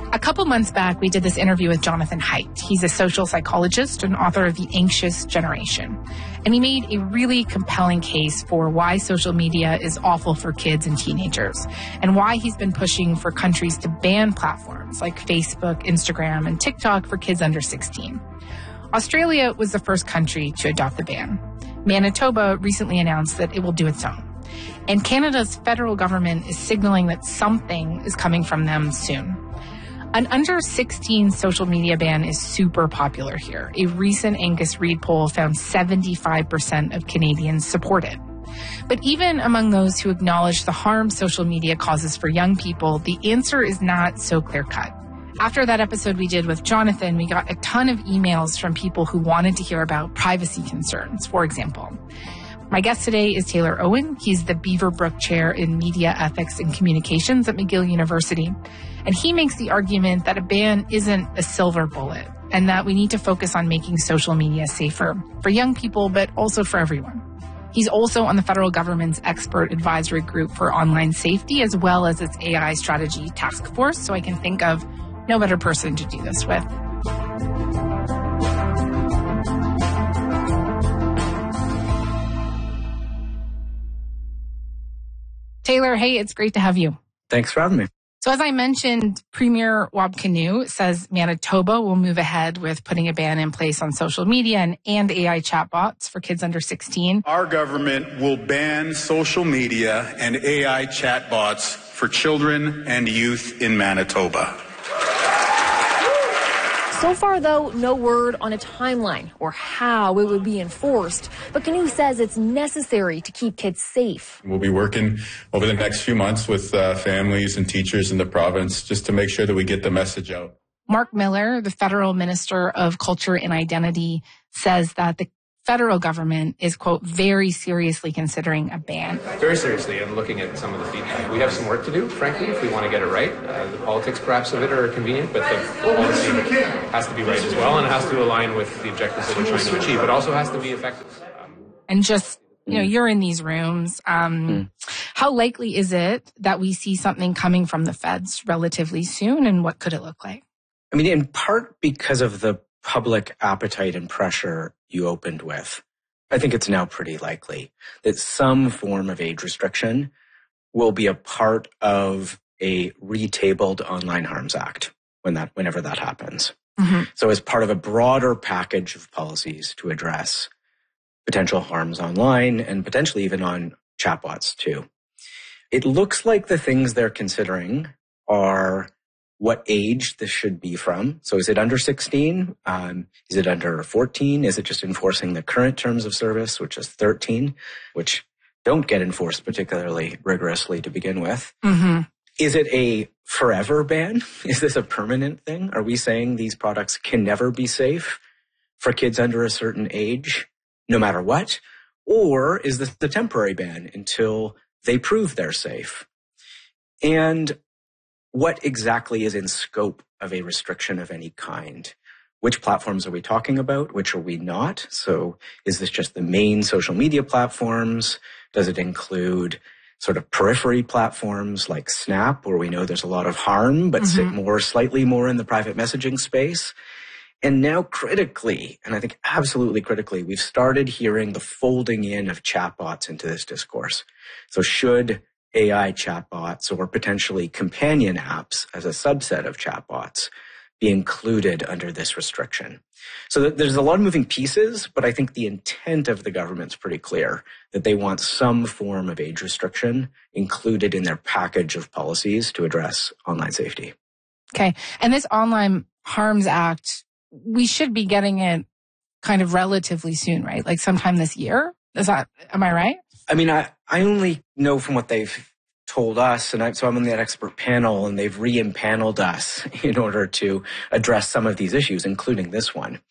A couple months back, we did this interview with Jonathan Haidt. He's a social psychologist and author of The Anxious Generation. And he made a really compelling case for why social media is awful for kids and teenagers, and why he's been pushing for countries to ban platforms like Facebook, Instagram, and TikTok for kids under 16. Australia was the first country to adopt the ban. Manitoba recently announced that it will do its own. And Canada's federal government is signaling that something is coming from them soon. An under 16 social media ban is super popular here. A recent Angus Reid poll found 75% of Canadians support it. But even among those who acknowledge the harm social media causes for young people, the answer is not so clear-cut. After that episode we did with Jonathan, we got a ton of emails from people who wanted to hear about privacy concerns, for example. My guest today is Taylor Owen. He's the Beaverbrook Chair in Media Ethics and Communications at McGill University. And he makes the argument that a ban isn't a silver bullet and that we need to focus on making social media safer for young people, but also for everyone. He's also on the federal government's expert advisory group for online safety, as well as its AI strategy task force. So I can think of no better person to do this with. Taylor, hey, it's great to have you. Thanks for having me. So as I mentioned, Premier Wab Kinew says Manitoba will move ahead with putting a ban in place on social media and AI chatbots for kids under 16. Our government will ban social media and AI chatbots for children and youth in Manitoba. So far, though, no word on a timeline or how it would be enforced. But Kinew says it's necessary to keep kids safe. We'll be working over the next few months with families and teachers in the province just to make sure that we get the message out. Mark Miller, the federal minister of culture and identity, says that the federal government is, quote, very seriously considering a ban. Very seriously, and looking at some of the feedback. We have some work to do, frankly, if we want to get it right. The politics, perhaps, of it are convenient, but the policy has to be right as well, and it has to align with the objectives that we're trying to achieve. It also has to be effective. And just, you're in these rooms. How likely is it that we see something coming from the feds relatively soon, and what could it look like? I mean, in part because of the public appetite and pressure you opened with, I think it's now pretty likely that some form of age restriction will be a part of a retabled Online Harms Act whenever that happens. Mm-hmm. So as part of a broader package of policies to address potential harms online and potentially even on chatbots too. It looks like the things they're considering are what age this should be from. So is it under 16? Is it under 14? Is it just enforcing the current terms of service, which is 13, which don't get enforced particularly rigorously to begin with? Mm-hmm. Is it a forever ban? Is this a permanent thing? Are we saying these products can never be safe for kids under a certain age, no matter what? Or is this the temporary ban until they prove they're safe? And what exactly is in scope of a restriction of any kind? Which platforms are we talking about? Which are we not? So is this just the main social media platforms? Does it include sort of periphery platforms like Snap, where we know there's a lot of harm, but sit slightly more in the private messaging space? And now critically, and I think absolutely critically, we've started hearing the folding in of chatbots into this discourse. So should AI chatbots or potentially companion apps as a subset of chatbots be included under this restriction? So there's a lot of moving pieces, but I think the intent of the government's pretty clear that they want some form of age restriction included in their package of policies to address online safety. Okay. And this Online Harms Act, we should be getting it kind of relatively soon, right? Like sometime this year? Am I right? I mean, I only know from what they've told us, and so I'm on that expert panel, and they've re-empaneled us in order to address some of these issues, including this one.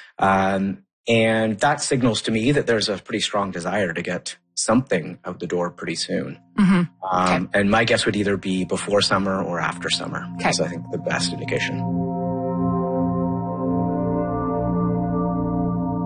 And that signals to me that there's a pretty strong desire to get something out the door pretty soon. Mm-hmm. Okay. And my guess would either be before summer or after summer. Okay. That's, I think, the best indication.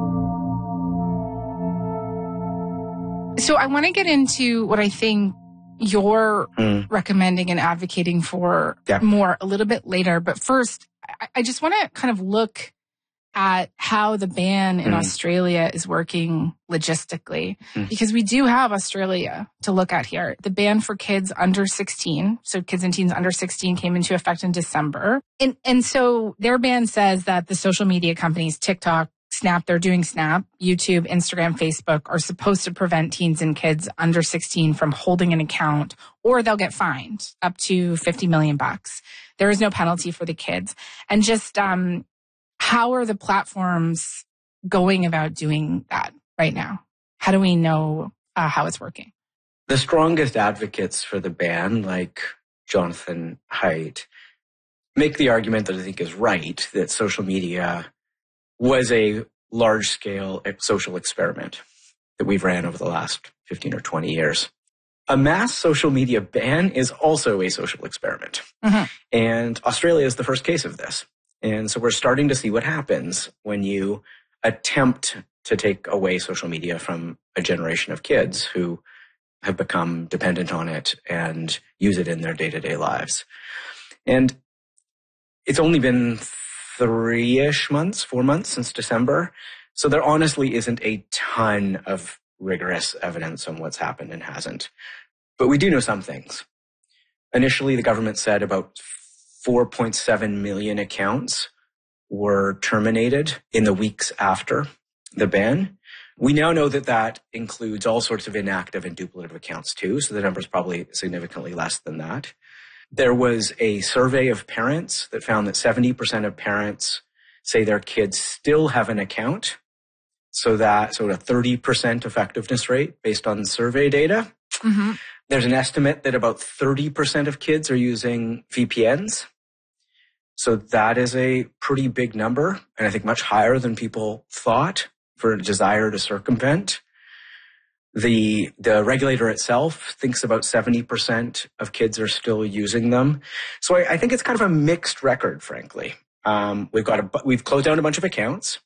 So I want to get into what I think you're recommending and advocating for more a little bit later. But first, I just want to kind of look at how the ban in Australia is working logistically, because we do have Australia to look at here. The ban for kids under 16, so kids and teens under 16, came into effect in December. And so their ban says that the social media companies, TikTok, Snap, they're doing Snap, YouTube, Instagram, Facebook, are supposed to prevent teens and kids under 16 from holding an account, or they'll get fined up to $50 million. There is no penalty for the kids. And just how are the platforms going about doing that right now? How do we know how it's working? The strongest advocates for the ban, like Jonathan Haidt, make the argument that I think is right, that social media was a large-scale social experiment that we've ran over the last 15 or 20 years. A mass social media ban is also a social experiment. And Australia is the first case of this. And so we're starting to see what happens when you attempt to take away social media from a generation of kids who have become dependent on it and use it in their day-to-day lives. And it's only been 4 months since December. So there honestly isn't a ton of rigorous evidence on what's happened and hasn't. But we do know some things. Initially, the government said about 4.7 million accounts were terminated in the weeks after the ban. We now know that that includes all sorts of inactive and duplicative accounts too, so the number is probably significantly less than that. There was a survey of parents that found that 70% of parents say their kids still have an account, so that's a 30% effectiveness rate based on survey data. There's an estimate that about 30% of kids are using VPNs. So that is a pretty big number, and I think much higher than people thought for a desire to circumvent. The regulator itself thinks about 70% of kids are still using them. So I think it's kind of a mixed record, frankly. We've closed down a bunch of accounts,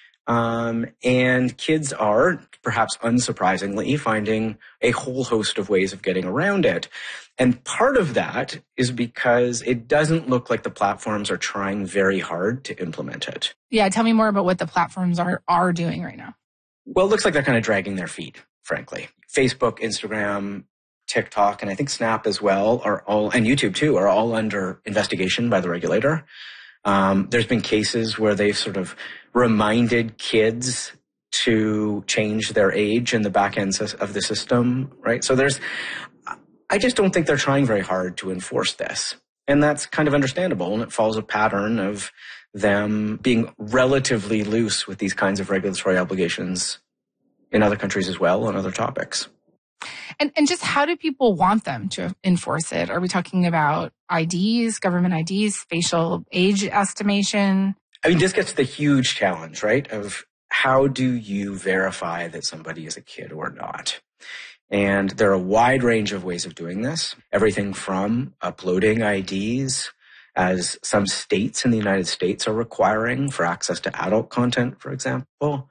and kids are, perhaps unsurprisingly, finding a whole host of ways of getting around it. And part of that is because it doesn't look like the platforms are trying very hard to implement it. Yeah, tell me more about what the platforms are doing right now. Well, it looks like they're kind of dragging their feet, frankly. Facebook, Instagram, TikTok, and I think Snap as well, and YouTube too, are all under investigation by the regulator. There's been cases where they've sort of reminded kids to change their age in the back end of the system, right? So I just don't think they're trying very hard to enforce this. And that's kind of understandable. And it follows a pattern of them being relatively loose with these kinds of regulatory obligations in other countries as well on other topics. And just how do people want them to enforce it? Are we talking about IDs, government IDs, facial age estimation? I mean, this gets to the huge challenge, right, of how do you verify that somebody is a kid or not? And there are a wide range of ways of doing this, everything from uploading IDs, as some states in the United States are requiring for access to adult content, for example,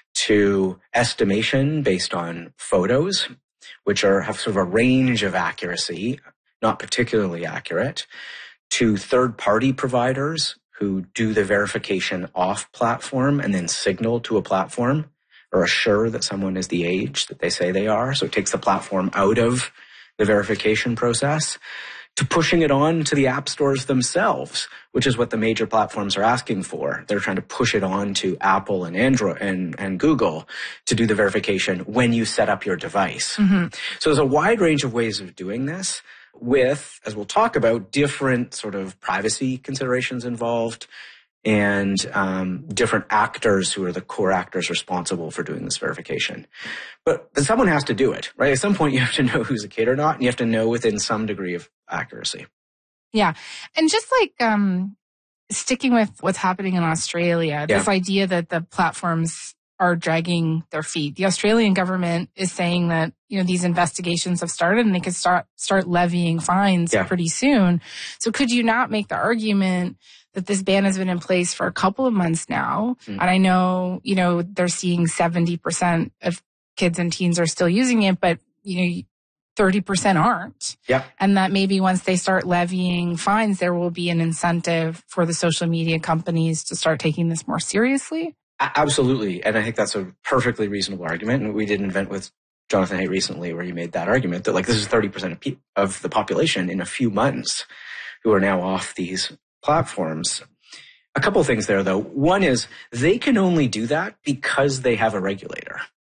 to estimation based on photos, which have sort of a range of accuracy, not particularly accurate, to third-party providers who do the verification off platform and then signal to a platform or assure that someone is the age that they say they are. So it takes the platform out of the verification process, to pushing it on to the app stores themselves, which is what the major platforms are asking for. They're trying to push it on to Apple and Android and Google to do the verification when you set up your device. So there's a wide range of ways of doing this with, as we'll talk about, different sort of privacy considerations involved and different actors who are the core actors responsible for doing this verification. But someone has to do it, right? At some point, you have to know who's a kid or not, and you have to know within some degree of accuracy. Yeah. And just like sticking with what's happening in Australia, this idea that the platforms are dragging their feet. The Australian government is saying that, these investigations have started and they could start levying fines pretty soon. So could you not make the argument that this ban has been in place for a couple of months now? And I know, they're seeing 70% of kids and teens are still using it, but, 30% aren't. Yep. And that maybe once they start levying fines, there will be an incentive for the social media companies to start taking this more seriously. Absolutely. And I think that's a perfectly reasonable argument. And we did an event with Jonathan Haidt recently where he made that argument that like this is 30% of the population in a few months who are now off these platforms. A couple of things there, though. One is they can only do that because they have a regulator.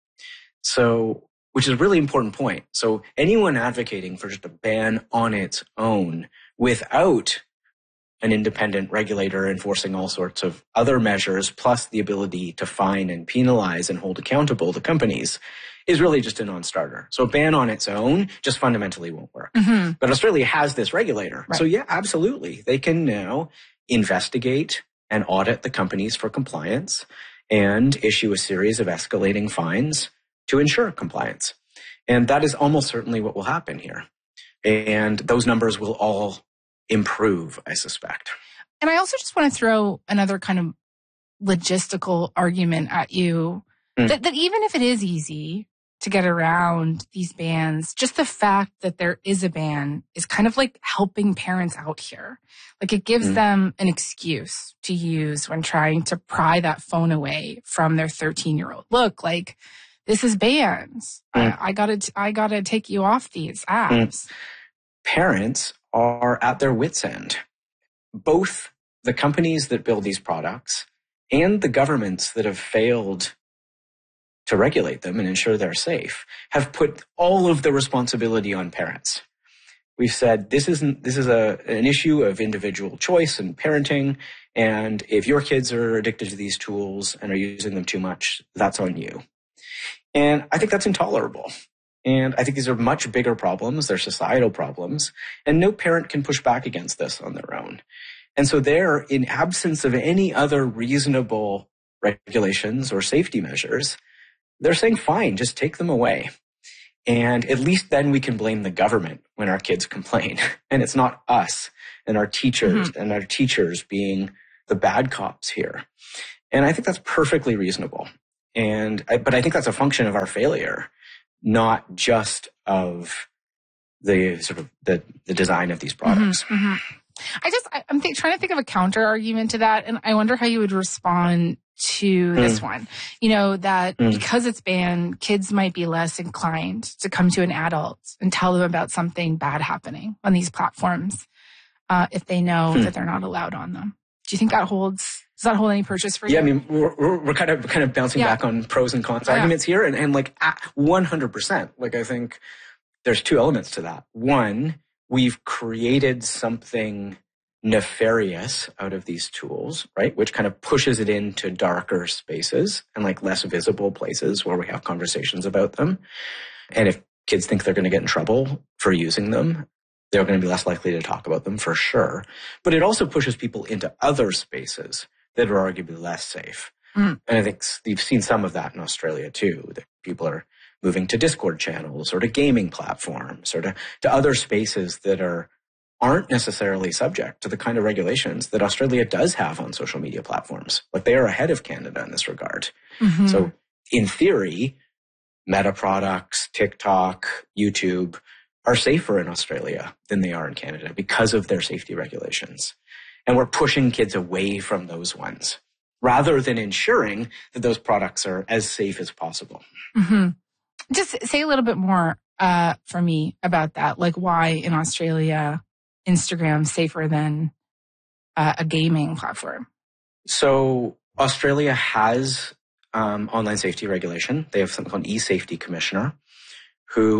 So, which is a really important point. So anyone advocating for just a ban on its own without an independent regulator enforcing all sorts of other measures, plus the ability to fine and penalize and hold accountable the companies, is really just a non-starter. So a ban on its own just fundamentally won't work. Mm-hmm. But Australia has this regulator. Right. So yeah, absolutely. They can now investigate and audit the companies for compliance and issue a series of escalating fines to ensure compliance. And that is almost certainly what will happen here. And those numbers will all improve, I suspect. And I also just want to throw another kind of logistical argument at you that even if it is easy to get around these bans, just the fact that there is a ban is kind of like helping parents out here. Like it gives them an excuse to use when trying to pry that phone away from their 13-year-old. Look, like this is bans. I gotta take you off these apps. Parents are at their wits' end. Both the companies that build these products and the governments that have failed to regulate them and ensure they're safe have put all of the responsibility on parents. We've said this is an issue of individual choice and parenting, and if your kids are addicted to these tools and are using them too much, that's on you. And I think that's intolerable. And I think these are much bigger problems. They're societal problems. And no parent can push back against this on their own. And so they're, in absence of any other reasonable regulations or safety measures, they're saying, fine, just take them away. And at least then we can blame the government when our kids complain. And it's not us and our teachers and our teachers being the bad cops here. And I think that's perfectly reasonable. But I think that's a function of our failure, not just of the sort of the design of these products. I'm trying to think of a counter argument to that, and I wonder how you would respond to this one. You know, that because it's banned, kids might be less inclined to come to an adult and tell them about something bad happening on these platforms if they know that they're not allowed on them. Do you think that holds? Does that hold any purchase for you? Yeah, I mean, we're kind of bouncing back on pros and cons arguments here, and like 100%. Like I think there's two elements to that. One, we've created something nefarious out of these tools, right? Which kind of pushes it into darker spaces and like less visible places where we have conversations about them. And if kids think they're going to get in trouble for using them, they're going to be less likely to talk about them for sure. But it also pushes people into other spaces that are arguably less safe. And I think you've seen some of that in Australia too, that people are moving to Discord channels or to gaming platforms or to other spaces that aren't necessarily subject to the kind of regulations that Australia does have on social media platforms. Like they are ahead of Canada in this regard. So in theory, Meta products, TikTok, YouTube are safer in Australia than they are in Canada because of their safety regulations. And we're pushing kids away from those ones rather than ensuring that those products are as safe as possible. Just say a little bit more for me about that. Like why in Australia Instagram's safer than a gaming platform? So Australia has online safety regulation. They have something called e-safety commissioner who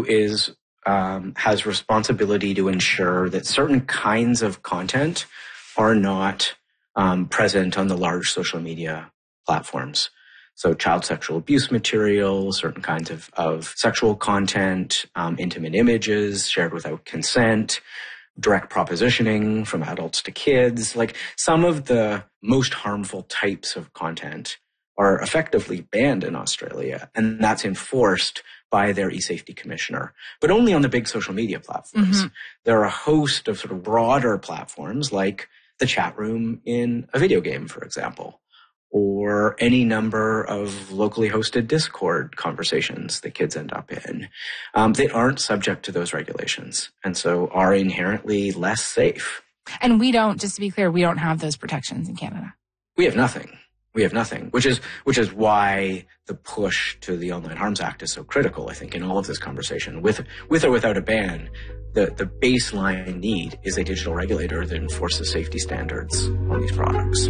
has responsibility to ensure that certain kinds of content are not present on the large social media platforms. So child sexual abuse material, certain kinds of sexual content, intimate images shared without consent, direct propositioning from adults to kids. Like some of the most harmful types of content are effectively banned in Australia, and that's enforced by their e-safety commissioner, but only on the big social media platforms. There are a host of sort of broader platforms like the chat room in a video game, for example, or any number of locally hosted Discord conversations that kids end up in that aren't subject to those regulations and so are inherently less safe. And we don't, just to be clear, we don't have those protections in Canada. We have nothing. We have nothing, which is why the push to the Online Harms Act is so critical, I think, in all of this conversation. With or without a ban, the baseline need is a digital regulator that enforces safety standards on these products.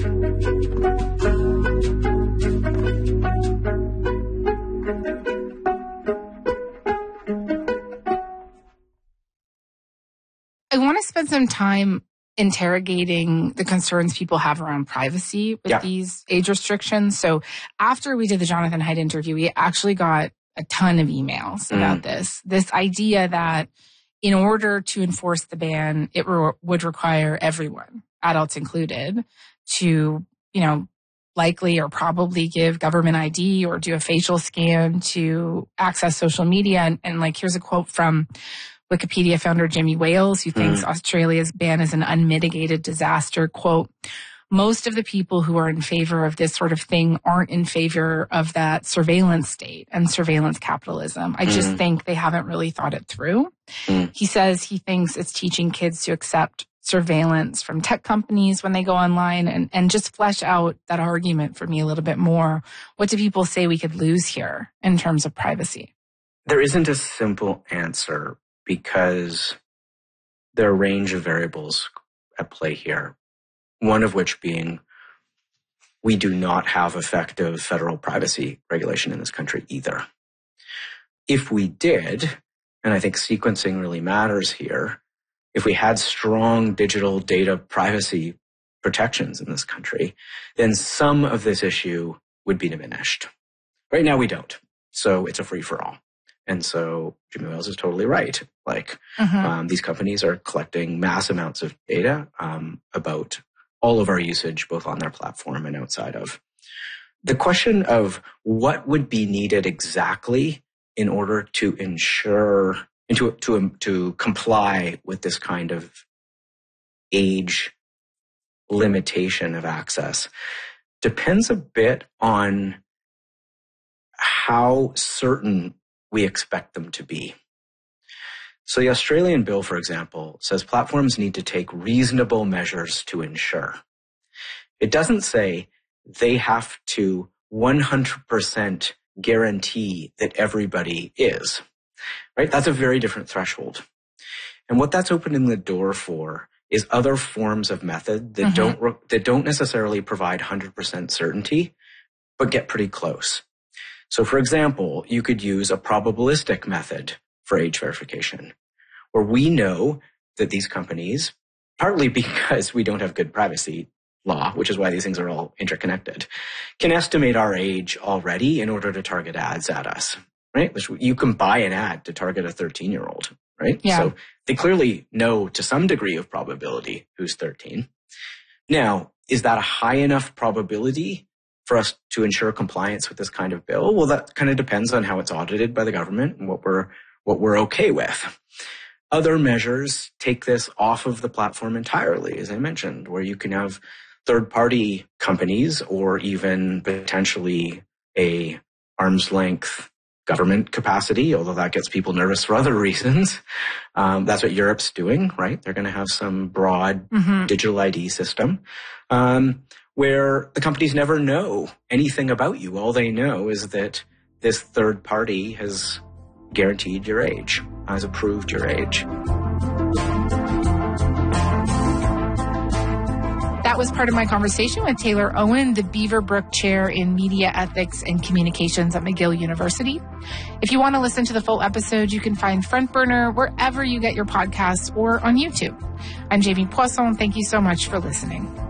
I want to spend some time interrogating the concerns people have around privacy with these age restrictions. So after we did the Jonathan Haidt interview, we actually got a ton of emails about this idea that in order to enforce the ban, it would require everyone, adults included, to, likely or probably give government ID or do a facial scan to access social media. And like, here's a quote from Wikipedia founder Jimmy Wales, who thinks Australia's ban is an unmitigated disaster. Quote, most of the people who are in favor of this sort of thing aren't in favor of that surveillance state and surveillance capitalism. I just think they haven't really thought it through. He says he thinks it's teaching kids to accept surveillance from tech companies when they go online and just flesh out that argument for me a little bit more. What do people say we could lose here in terms of privacy? There isn't a simple answer because there are a range of variables at play here. One of which being we do not have effective federal privacy regulation in this country either. If we did, and I think sequencing really matters here, if we had strong digital data privacy protections in this country, then some of this issue would be diminished. Right now we don't. So it's a free-for-all. And so Jimmy Wales is totally right. Like, these companies are collecting mass amounts of data about all of our usage, both on their platform and outside of. The question of what would be needed exactly in order to ensure, to comply with this kind of age limitation of access depends a bit on how certain we expect them to be. So the Australian bill, for example, says platforms need to take reasonable measures to ensure. It doesn't say they have to 100% guarantee that everybody is, right? That's a very different threshold. And what that's opening the door for is other forms of method that don't necessarily provide 100% certainty, but get pretty close. So for example, you could use a probabilistic method for age verification, where we know that these companies, partly because we don't have good privacy law, which is why these things are all interconnected, can estimate our age already in order to target ads at us, right? You can buy an ad to target a 13-year-old, right? Yeah. So they clearly know to some degree of probability who's 13. Now, is that a high enough probability for us to ensure compliance with this kind of bill? Well, that kind of depends on how it's audited by the government and what we're okay with. Other measures take this off of the platform entirely, as I mentioned, where you can have third-party companies or even potentially a arm's length government capacity, although that gets people nervous for other reasons. That's what Europe's doing, right? They're going to have some broad digital ID system where the companies never know anything about you. All they know is that this third party has guaranteed your age, has approved your age. That was part of my conversation with Taylor Owen, the Beaverbrook Chair in Media Ethics and Communications at McGill University. If you want to listen to the full episode, you can find Front Burner wherever you get your podcasts or on YouTube. I'm Jamie Poisson. Thank you so much for listening.